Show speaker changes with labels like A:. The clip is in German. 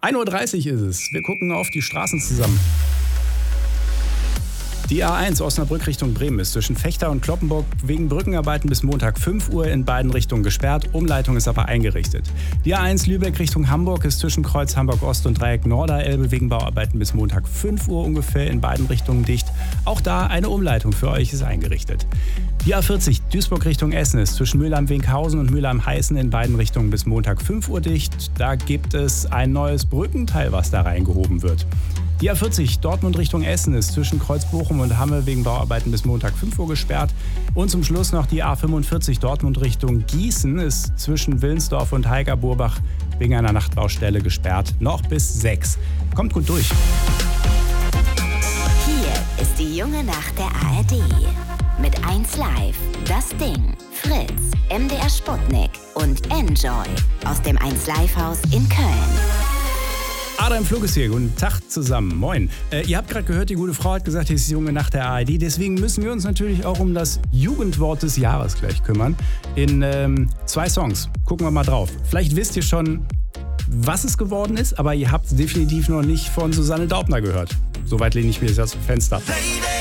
A: 1:30 Uhr ist es. Wir gucken auf die Straßen zusammen. Die A1 Osnabrück Richtung Bremen ist zwischen Vechta und Cloppenburg wegen Brückenarbeiten bis Montag 5 Uhr in beiden Richtungen gesperrt. Umleitung ist aber eingerichtet. Die A1 Lübeck Richtung Hamburg ist zwischen Kreuz Hamburg Ost und Dreieck Norderelbe wegen Bauarbeiten bis Montag 5 Uhr ungefähr in beiden Richtungen dicht. Auch da eine Umleitung für euch ist eingerichtet. Die A40 Duisburg Richtung Essen ist zwischen Mülheim-Winkhausen und Mülheim-Heißen in beiden Richtungen bis Montag 5 Uhr dicht. Da gibt es ein neues Brückenteil, was da reingehoben wird. Die A40 Dortmund Richtung Essen ist zwischen Kreuz Bochum und Hamme wegen Bauarbeiten bis Montag 5 Uhr gesperrt. Und zum Schluss noch die A45 Dortmund Richtung Gießen ist zwischen Willensdorf und Heiger-Burbach wegen einer Nachtbaustelle gesperrt. Noch bis 6. Kommt gut durch.
B: Hier ist die junge Nacht der ARD. Mit 1 Live, Das Ding, Fritz, MDR Sputnik und Enjoy aus dem 1 Live Haus in Köln.
A: Adam Flug ist hier. Guten Tag zusammen. Moin. Ihr habt gerade gehört, die gute Frau hat gesagt, hier ist die junge Nacht der ARD. Deswegen müssen wir uns natürlich auch um das Jugendwort des Jahres gleich kümmern. In 2 Songs. Gucken wir mal drauf. Vielleicht wisst ihr schon, was es geworden ist, aber ihr habt es definitiv noch nicht von Susanne Daubner gehört. Soweit lehne ich mir jetzt aus dem Fenster.